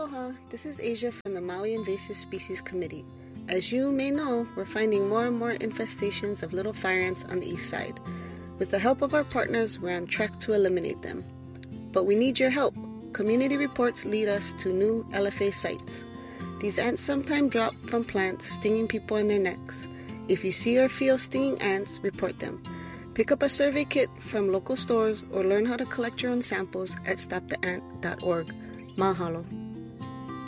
Aloha, this is Asia from the Maui Invasive Species Committee. As you may know, we're finding more and more infestations of little fire ants on the east side. With the help of our partners, we're on track to eliminate them. But we need your help. Community reports lead us to new LFA sites. These ants sometimes drop from plants, stinging people in their necks. If you see or feel stinging ants, report them. Pick up a survey kit from local stores or learn how to collect your own samples at stoptheant.org. Mahalo.